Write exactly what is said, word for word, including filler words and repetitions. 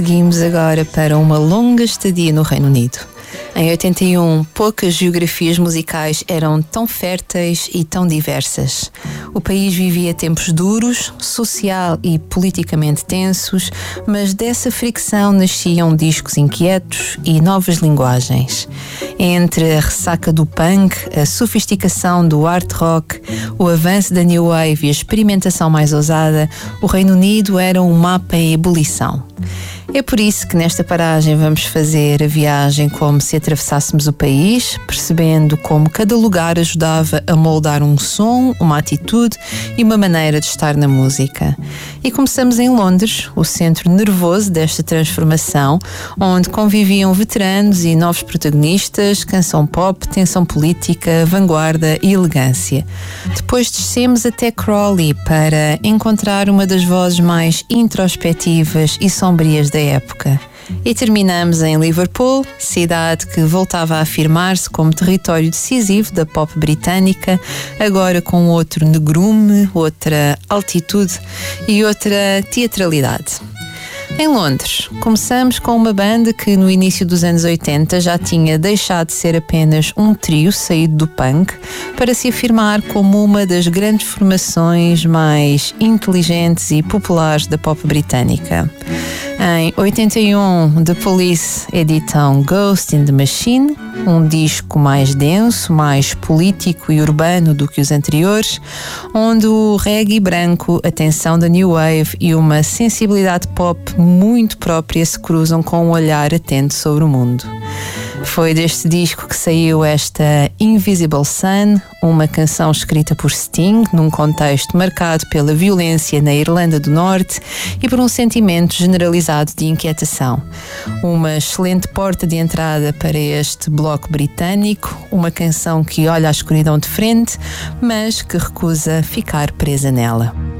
Seguimos agora para uma longa estadia no Reino Unido. Em oitenta e um, poucas geografias musicais eram tão férteis e tão diversas. O país vivia tempos duros, social e politicamente tensos, mas dessa fricção nasciam discos inquietos e novas linguagens. Entre a ressaca do punk, a sofisticação do art rock, o avanço da new wave e a experimentação mais ousada, o Reino Unido era um mapa em ebulição. É por isso que nesta paragem vamos fazer a viagem como se atravessássemos o país, percebendo como cada lugar ajudava a moldar um som, uma atitude e uma maneira de estar na música. E começamos em Londres, o centro nervoso desta transformação, onde conviviam veteranos e novos protagonistas, canção pop, tensão política, vanguarda e elegância. Depois descemos até Crawley para encontrar uma das vozes mais introspectivas e sombrias da época. E terminamos em Liverpool, cidade que voltava a afirmar-se como território decisivo da pop britânica, agora com outro negrume, outra altitude e outra teatralidade. Em Londres, começamos com uma banda que no início dos anos oitenta já tinha deixado de ser apenas um trio saído do punk para se afirmar como uma das grandes formações mais inteligentes e populares da pop britânica. Em oitenta e um, The Police editam Ghost in the Machine, um disco mais denso, mais político e urbano do que os anteriores, onde o reggae branco, a tensão da new wave e uma sensibilidade pop muito própria se cruzam com um olhar atento sobre o mundo. Foi deste disco que saiu esta Invisible Sun, uma canção escrita por Sting, num contexto marcado pela violência na Irlanda do Norte e por um sentimento generalizado de inquietação. Uma excelente porta de entrada para este bloco britânico, uma canção que olha a escuridão de frente, mas que recusa ficar presa nela.